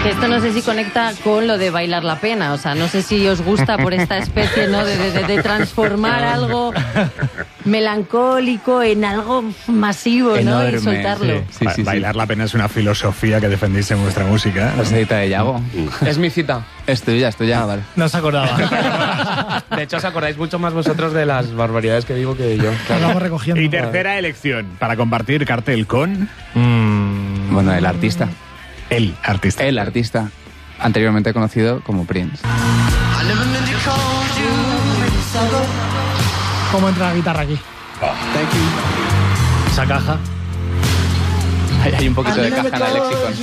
Esto no sé si conecta con lo de bailar la pena, o sea, no sé si os gusta por esta especie, ¿no?, de transformar algo melancólico en algo masivo, enorme, ¿no?, y soltarlo. Sí. Bailar la pena es una filosofía que defendéis en vuestra música. La cita de Yago. Es mi cita. Es tuya, vale. No se acordaba. De hecho, os acordáis mucho más vosotros de las barbaridades que digo que yo. Lo vamos recogiendo. Y tercera elección, para compartir cartel con... Bueno, el artista. El artista. Anteriormente conocido como Prince. ¿Cómo entra la guitarra aquí? Esa caja. Hay un poquito de caja en el lexicon.